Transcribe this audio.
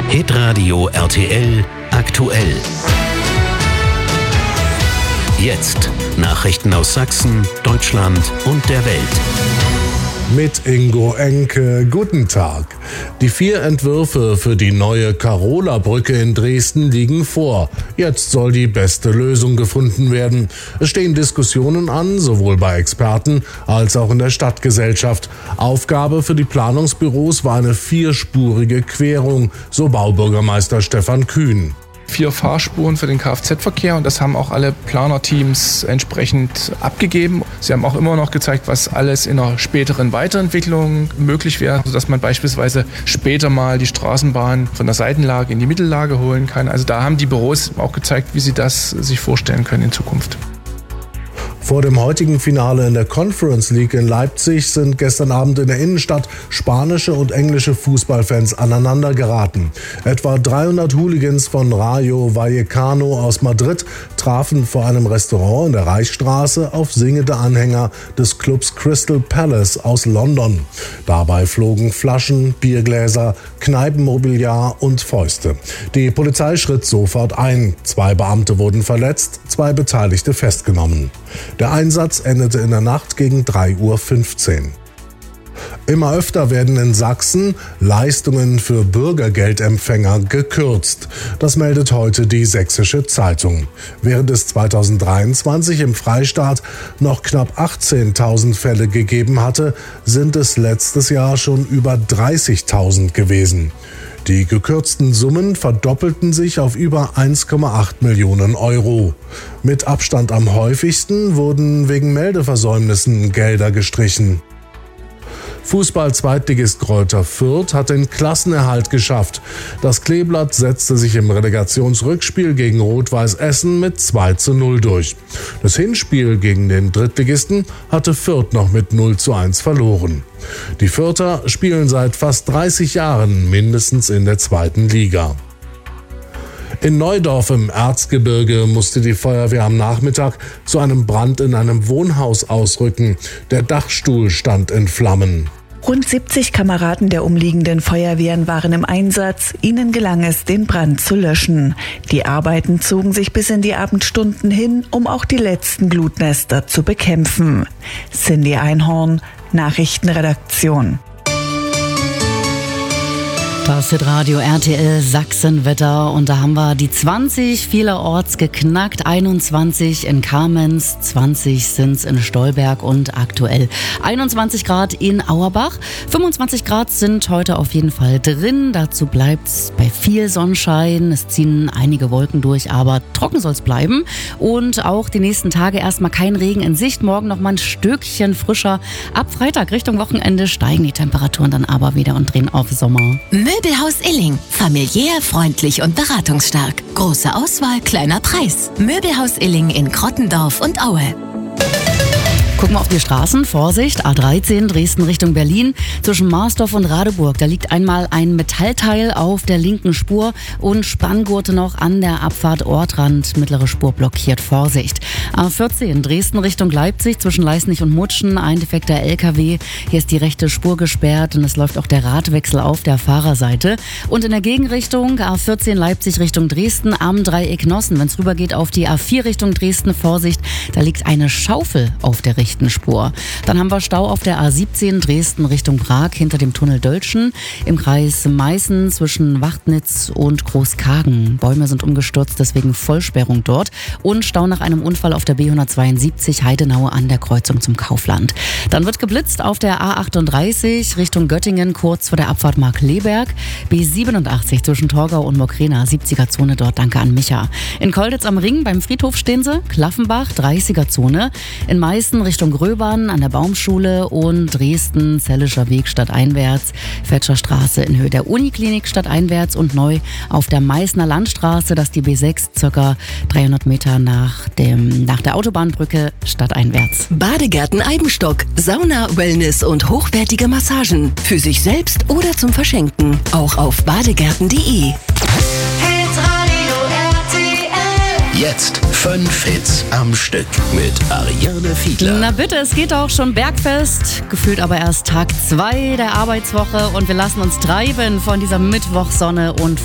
Hitradio RTL aktuell. Jetzt Nachrichten aus Sachsen, Deutschland und der Welt. Mit Ingo Enke, guten Tag. Die 4 Entwürfe für die neue Karola-Brücke in Dresden liegen vor. Jetzt soll die beste Lösung gefunden werden. Es stehen Diskussionen an, sowohl bei Experten als auch in der Stadtgesellschaft. Aufgabe für die Planungsbüros war eine 4-spurige Querung, so Baubürgermeister Stefan Kühn. 4 Fahrspuren für den Kfz-Verkehr und das haben auch alle Planerteams entsprechend abgegeben. Sie haben auch immer noch gezeigt, was alles in einer späteren Weiterentwicklung möglich wäre, sodass man beispielsweise später mal die Straßenbahn von der Seitenlage in die Mittellage holen kann. Also da haben die Büros auch gezeigt, wie sie das sich vorstellen können in Zukunft. Vor dem heutigen Finale in der Conference League in Leipzig sind gestern Abend in der Innenstadt spanische und englische Fußballfans aneinander geraten. Etwa 300 Hooligans von Rayo Vallecano aus Madrid trafen vor einem Restaurant in der Reichsstraße auf singende Anhänger des Clubs Crystal Palace aus London. Dabei flogen Flaschen, Biergläser, Kneipenmobiliar und Fäuste. Die Polizei schritt sofort ein. 2 Beamte wurden verletzt, 2 Beteiligte festgenommen. Der Einsatz endete in der Nacht gegen 3:15 Uhr. Immer öfter werden in Sachsen Leistungen für Bürgergeldempfänger gekürzt. Das meldet heute die Sächsische Zeitung. Während es 2023 im Freistaat noch knapp 18.000 Fälle gegeben hatte, sind es letztes Jahr schon über 30.000 gewesen. Die gekürzten Summen verdoppelten sich auf über 1,8 Millionen Euro. Mit Abstand am häufigsten wurden wegen Meldeversäumnissen Gelder gestrichen. Fußball-Zweitligist Greuther Fürth hat den Klassenerhalt geschafft. Das Kleeblatt setzte sich im Relegationsrückspiel gegen Rot-Weiß Essen mit 2:0 durch. Das Hinspiel gegen den Drittligisten hatte Fürth noch mit 0:1 verloren. Die Fürther spielen seit fast 30 Jahren mindestens in der 2. Liga. In Neudorf im Erzgebirge musste die Feuerwehr am Nachmittag zu einem Brand in einem Wohnhaus ausrücken. Der Dachstuhl stand in Flammen. Rund 70 Kameraden der umliegenden Feuerwehren waren im Einsatz. Ihnen gelang es, den Brand zu löschen. Die Arbeiten zogen sich bis in die Abendstunden hin, um auch die letzten Glutnester zu bekämpfen. Cindy Einhorn, Nachrichtenredaktion. Das Hitradio RTL Sachsenwetter und da haben wir die 20 vielerorts geknackt, 21 in Kamenz, 20 sind's in Stolberg und aktuell 21 Grad in Auerbach. 25 Grad sind heute auf jeden Fall drin, dazu bleibt's bei viel Sonnenschein, es ziehen einige Wolken durch, aber trocken soll's bleiben und auch die nächsten Tage erstmal kein Regen in Sicht, morgen noch mal ein Stückchen frischer. Ab Freitag Richtung Wochenende steigen die Temperaturen dann aber wieder und drehen auf Sommer. Möbelhaus Illing. Familiär, freundlich und beratungsstark. Große Auswahl, kleiner Preis. Möbelhaus Illing in Krottendorf und Aue. Gucken wir auf die Straßen. Vorsicht, A13 Dresden Richtung Berlin. Zwischen Marsdorf und Radeburg. Da liegt einmal ein Metallteil auf der linken Spur und Spanngurte noch an der Abfahrt Ortrand. Mittlere Spur blockiert. Vorsicht. A14 Dresden Richtung Leipzig zwischen Leisnig und Mutschen. Ein defekter LKW. Hier ist die rechte Spur gesperrt und es läuft auch der Radwechsel auf der Fahrerseite. Und in der Gegenrichtung A14 Leipzig Richtung Dresden am Dreieck Nossen. Wenn es rübergeht auf die A4 Richtung Dresden, Vorsicht, da liegt eine Schaufel auf der rechten Spur. Dann haben wir Stau auf der A17 Dresden Richtung Prag hinter dem Tunnel Dölschen. Im Kreis Meißen zwischen Wachtnitz und Großkagen. Bäume sind umgestürzt, deswegen Vollsperrung dort. Und Stau nach einem Unfall auf der B172 Heidenau an der Kreuzung zum Kaufland. Dann wird geblitzt auf der A38 Richtung Göttingen kurz vor der Abfahrt Markleberg. B87 zwischen Torgau und Mokrena, 70er-Zone dort, danke an Micha. In Kolditz am Ring beim Friedhof stehen sie. Klaffenbach, 30er-Zone. In Meißen Richtung Gröbern an der Baumschule und Dresden, Zellischer Weg stadteinwärts, Fetscher Straße in Höhe der Uniklinik stadteinwärts und neu auf der Meißner Landstraße, das ist die B6, ca. 300 Meter nach der Autobahnbrücke stadteinwärts. Badegärten Eibenstock, Sauna, Wellness und hochwertige Massagen. Für sich selbst oder zum Verschenken. Auch auf badegärten.de. Jetzt 5 Hits am Stück mit Ariane Fiedler. Na bitte, es geht auch schon Bergfest. Gefühlt aber erst Tag 2 der Arbeitswoche und wir lassen uns treiben von dieser Mittwochsonne und